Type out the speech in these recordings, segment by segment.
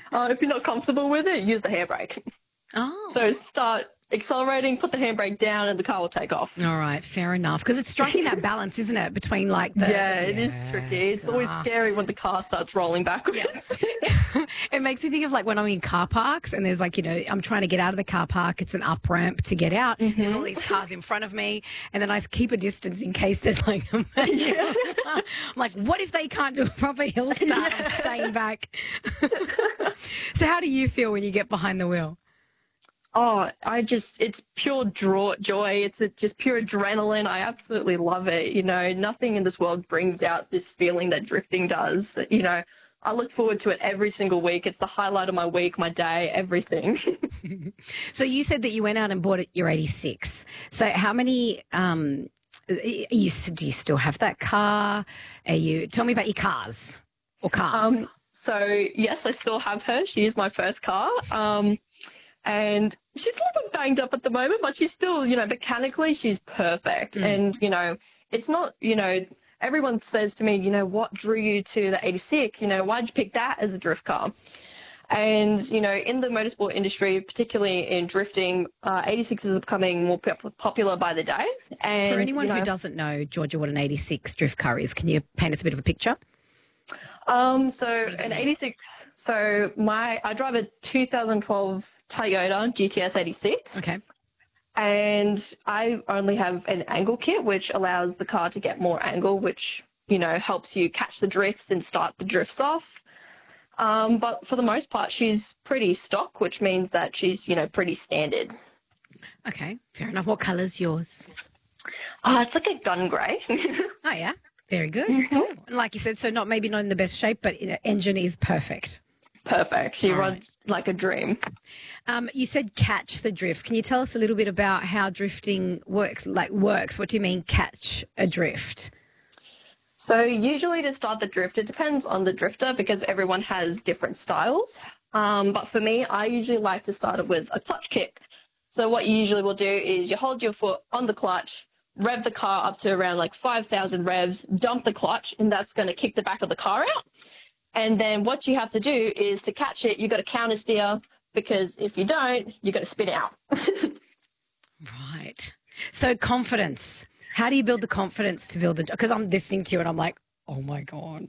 If you're not comfortable with it, use the handbrake. Oh. So start accelerating, put the handbrake down, and the car will take off. All right, fair enough. Because it's striking that balance, isn't it, between like the Yeah, it is tricky. It's always scary when the car starts rolling backwards. Yeah. It makes me think of like when I'm in car parks and there's like, I'm trying to get out of the car park. It's an up ramp to get out. There's all these cars in front of me. And then I keep a distance in case there's like I'm like, what if they can't do a proper hill start? I'm staying back. So how do you feel when you get behind the wheel? Oh, it's pure joy. It's just pure adrenaline. I absolutely love it. Nothing in this world brings out this feeling that drifting does. I look forward to it every single week. It's the highlight of my week, my day, everything. So you said that you went out and bought your 86. So how many, do you still have that car? Tell me about your cars or car. So yes, I still have her. She is my first car. And she's a little bit banged up at the moment, but she's still, mechanically she's perfect. And, it's not, everyone says to me, what drew you to the 86? Why'd you pick that as a drift car? And, in the motorsport industry, particularly in drifting, 86 is becoming more popular by the day. And for anyone who doesn't know, Georgia, what an 86 drift car is, can you paint us a bit of a picture? So an 86, I drive a 2012 Toyota GTS 86. Okay. And I only have an angle kit, which allows the car to get more angle, which, helps you catch the drifts and start the drifts off. But for the most part, she's pretty stock, which means that she's, pretty standard. Okay, fair enough. What colour's yours? It's like a gun grey. Oh, yeah. Very good. Cool. And like you said, so not in the best shape, but engine is perfect. Perfect. She runs like a dream. You said catch the drift. Can you tell us a little bit about how drifting works? What do you mean catch a drift? So usually to start the drift, it depends on the drifter because everyone has different styles. But for me, I usually like to start it with a clutch kick. So what you usually will do is you hold your foot on the clutch, rev the car up to around like 5,000 revs, dump the clutch, and that's going to kick the back of the car out. And then what you have to do is to catch it, you've got to counter steer because if you don't, you've got to spin out. Right. So confidence. How do you build the confidence to build it? Because I'm listening to you and I'm like, oh, my God.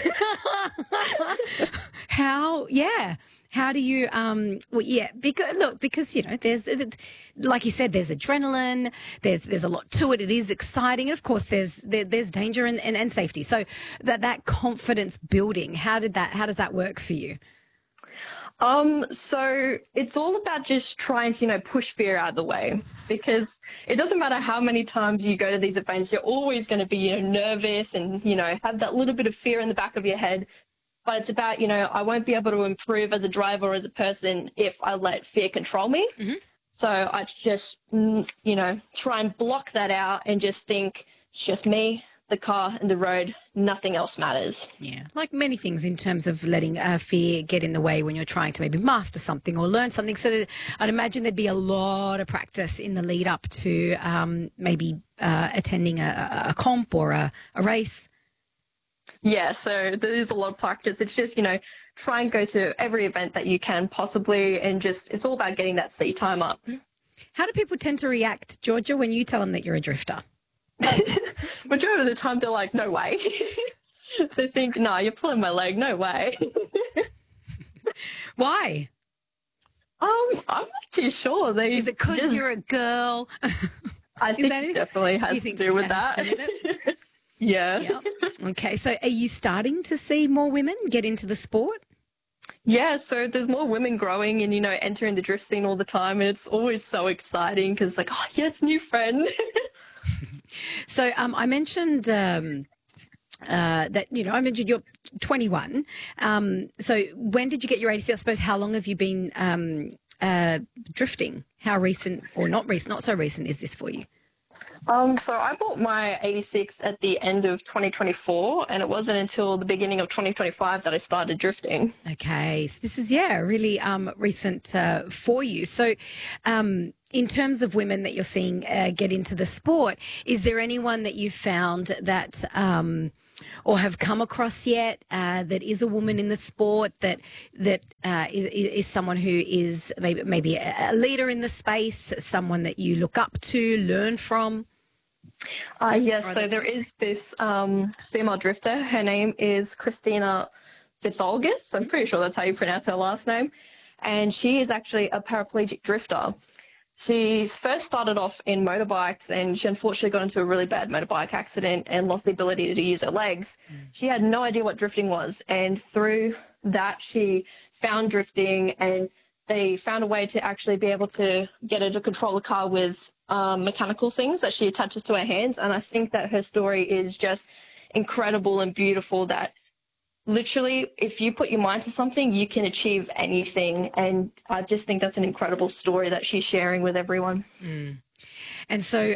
How do you, because, there's, like you said, there's adrenaline, there's a lot to it. It is exciting. And of course there's danger and safety. So that confidence building, how does that work for you? So it's all about just trying to, push fear out of the way because it doesn't matter how many times you go to these events, you're always going to be, nervous and, have that little bit of fear in the back of your head. But it's about, I won't be able to improve as a driver or as a person if I let fear control me. Mm-hmm. So I just, try and block that out and just think it's just me, the car and the road, nothing else matters. Yeah, like many things in terms of letting fear get in the way when you're trying to maybe master something or learn something. So I'd imagine there'd be a lot of practice in the lead up to maybe attending a comp or a race. Yeah, so there is a lot of practice. It's just, try and go to every event that you can possibly and just it's all about getting that seat time up. How do people tend to react, Georgia, when you tell them that you're a drifter? Majority of the time they're like, no way. They think, no, you're pulling my leg, no way. Why? I'm not too sure. Is it because you're a girl? I think it definitely has to do with that. Yeah. Yep. Okay, so are you starting to see more women get into the sport? Yeah, so there's more women growing and, entering the drift scene all the time. And it's always so exciting because like, oh, yes, new friend. So I mentioned that, I mentioned you're 21. So when did you get your 86? I suppose how long have you been drifting? How recent or not so recent is this for you? So I bought my 86 at the end of 2024 and it wasn't until the beginning of 2025 that I started drifting. Okay, so this is, really recent for you. So in terms of women that you're seeing get into the sport, is there anyone that you've found that or have come across yet that is a woman in the sport that is someone who is maybe a leader in the space, someone that you look up to, learn from? Yes, so there is this female drifter. Her name is Christina Fitholgis. I'm pretty sure that's how you pronounce her last name. And she is actually a paraplegic drifter. She first started off in motorbikes, and she unfortunately got into a really bad motorbike accident and lost the ability to use her legs. She had no idea what drifting was, and through that she found drifting, and they found a way to actually be able to get her to control a car with mechanical things that she attaches to her hands. And I think that her story is just incredible and beautiful, that literally, if you put your mind to something, you can achieve anything. And I just think that's an incredible story that she's sharing with everyone. And so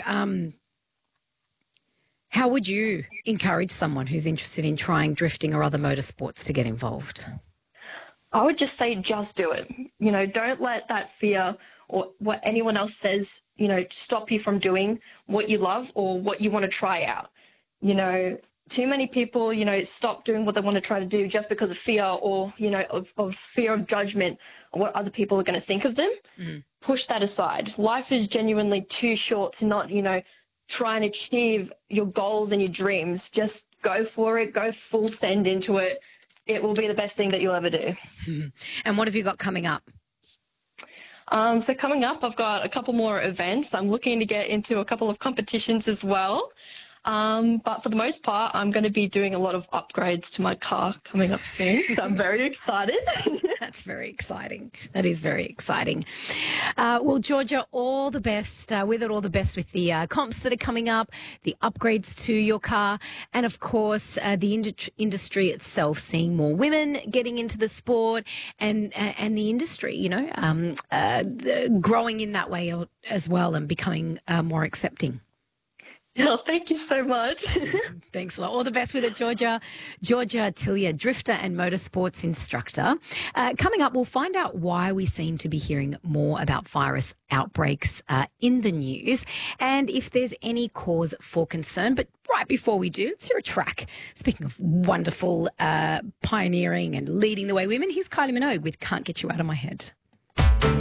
how would you encourage someone who's interested in trying drifting or other motorsports to get involved? I would just say just do it. You know, don't let that fear or what anyone else says, you know, stop you from doing what you love or what you want to try out. You know, too many people, you know, stop doing what they want to try to do just because of fear or, you know, of fear of judgment or what other people are going to think of them. Push that aside. Life is genuinely too short to not, you know, try and achieve your goals and your dreams. Just go for it. Go full send into it. It will be the best thing that you'll ever do. And what have you got coming up? So coming up, I've got a couple more events. I'm looking to get into a couple of competitions as well. But for the most part, I'm going to be doing a lot of upgrades to my car coming up soon. So I'm very excited. That's very exciting. That is very exciting. Well, Georgia, all the best with it, all the best with the comps that are coming up, the upgrades to your car, and of course, the industry itself, seeing more women getting into the sport and the industry, you know, growing in that way as well and becoming more accepting. Yeah, thank you so much. Thanks a lot. All the best with it, Georgia. Georgia Tillier, drifter and motorsports instructor. Coming up, we'll find out why we seem to be hearing more about virus outbreaks in the news and if there's any cause for concern. But right before we do, let's hear a track. Speaking of wonderful pioneering and leading the way women, here's Kylie Minogue with Can't Get You Out of My Head.